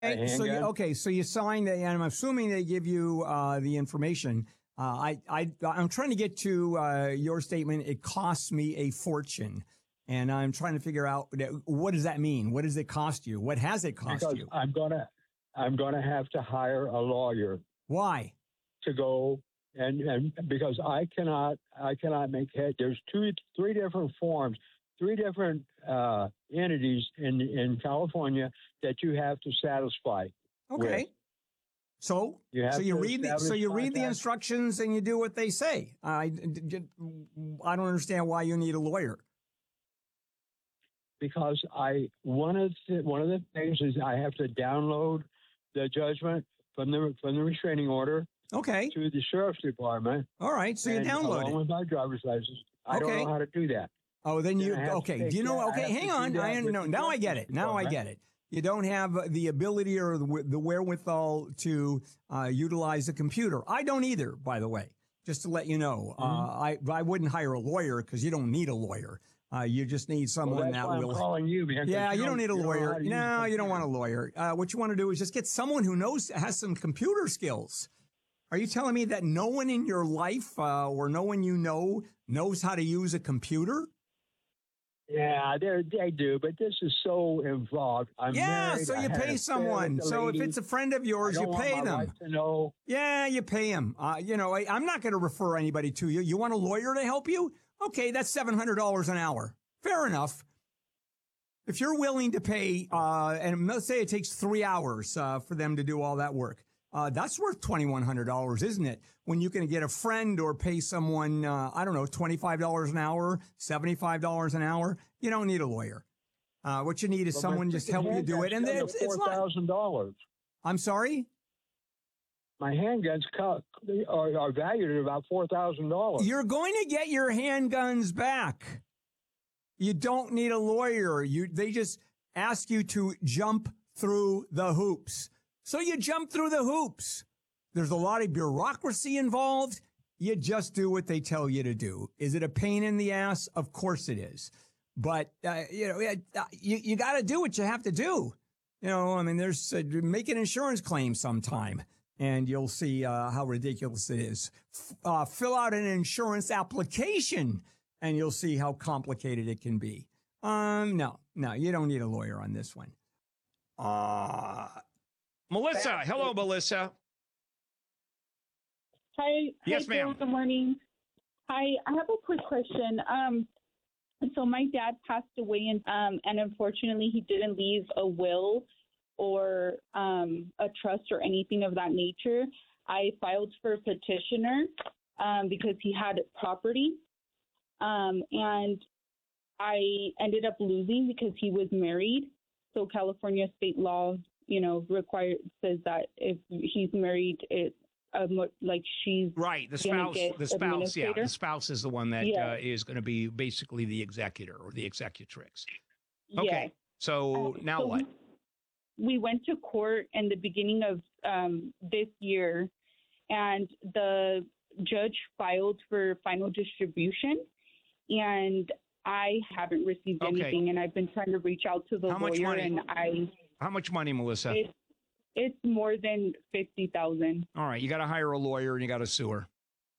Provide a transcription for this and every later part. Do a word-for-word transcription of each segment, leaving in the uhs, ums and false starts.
Okay, so you, handgun. okay, so you signed, the, and I'm assuming they give you uh, the information. Uh, I, I, I'm trying to get to uh, your statement. It costs me a fortune, and I'm trying to figure out what does that mean. What does it cost you? What has it cost Because you? I'm gonna, I'm gonna have to hire a lawyer Why? to go and and because I cannot, I cannot make head. There's two, three different forms, three different uh, entities in in California that you have to satisfy. Okay. With. So, You have so you to read the, so you read the contact. instructions and you do what they say. I, I don't understand why you need a lawyer. Because I one of the, one of the things is I have to download the judgment from the from the restraining order. Okay. To the sheriff's department. All right. So you download along it. with my driver's license. I Okay. don't know how to do that. Oh, then you, Then okay. Do you know, that. okay, hang on. I know. Now I get it. Now I get it. You don't have the ability or the, the wherewithal to uh, utilize a computer. I don't either, by the way, just to let you know. Mm-hmm. Uh, I, I wouldn't hire a lawyer because you don't need a lawyer. Uh, you just need someone well, that's that why will. I'm calling you, man. Yeah, you, you don't, don't need a you lawyer. No, you don't want a lawyer. Uh, what you want to do is just get someone who knows, has some computer skills. Are you telling me that no one in your life uh, or no one you know knows how to use a computer? Yeah, they do, but this is so involved. I'm yeah, married. so you pay someone. So if it's a friend of yours, you pay them. To know. Yeah, you pay them. Uh, you know, I, I'm not going to refer anybody to you. You want a lawyer to help you? Okay, that's seven hundred dollars an hour. Fair enough. If you're willing to pay, uh, and let's say it takes three hours uh, for them to do all that work. Uh, that's worth twenty-one hundred dollars, isn't it? When you can get a friend or pay someone, uh, I don't know, twenty-five dollars an hour, seventy-five dollars an hour. You don't need a lawyer. Uh, what you need is But someone just help you do it. And it's, it's four thousand dollars. I'm sorry? My handguns are, are valued at about four thousand dollars. You're going to get your handguns back. You don't need a lawyer. You, they just ask you to jump through the hoops. So you jump through the hoops. There's a lot of bureaucracy involved. You just do what they tell you to do. Is it a pain in the ass? Of course it is. But, uh, you know, you, you got to do what you have to do. You know, I mean, there's uh, make an insurance claim sometime and you'll see uh, how ridiculous it is. F- uh, fill out an insurance application and you'll see how complicated it can be. Um, no, no, you don't need a lawyer on this one. Uh, Melissa. Hello, Melissa. Hi. Yes, hi, ma'am. Bill. Good morning. Hi. I have a quick question. Um, so my dad passed away, and um, and unfortunately, he didn't leave a will or um, a trust or anything of that nature. I filed for a petitioner um, because he had property, um, and I ended up losing because he was married. So California state law, you know, require says that if he's married, it um, like she's right. The spouse, the spouse, yeah, the spouse is the one that yeah. uh, is going to be basically the executor or the executrix. Okay, yes. so now so what? We went to court in the beginning of um, this year, and the judge filed for final distribution, and I haven't received okay. anything, and I've been trying to reach out to the How much lawyer, money? and I. How much money, Melissa? It, it's more than fifty thousand. All right, you got to hire a lawyer and you got to sue her.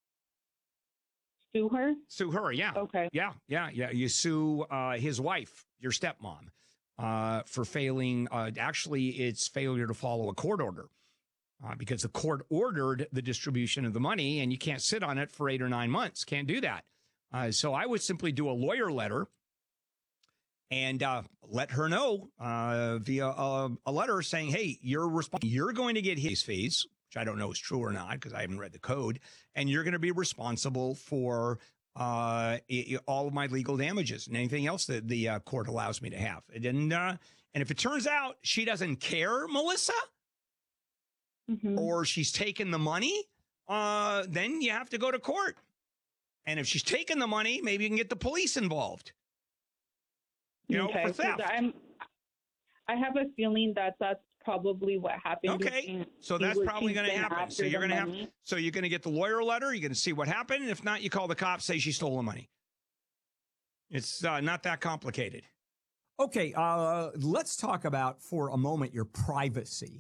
Sue her? Sue her, yeah. Okay. Yeah, yeah, yeah. You sue uh, his wife, your stepmom, uh, for failing. Uh, actually, it's failure to follow a court order uh, because the court ordered the distribution of the money, and you can't sit on it for eight or nine months. Can't do that. Uh, so I would simply do a lawyer letter and uh, let her know uh, via a, a letter saying, hey, you're resp- you're going to get his fees, which I don't know is true or not because I haven't read the code, and you're going to be responsible for uh, I- all of my legal damages and anything else that the uh, court allows me to have. And, uh, and if it turns out she doesn't care, Melissa, mm-hmm. or she's taken the money, uh, then you have to go to court. And if she's taken the money, maybe you can get the police involved. You know, okay, for theft. I'm, I have a feeling that that's probably what happened. Okay, so that's probably going to happen. So you're going to have. So you're going to get the lawyer letter. You're going to see what happened. If not, you call the cops. Say she stole the money. It's uh, not that complicated. Okay, uh, let's talk about for a moment your privacy.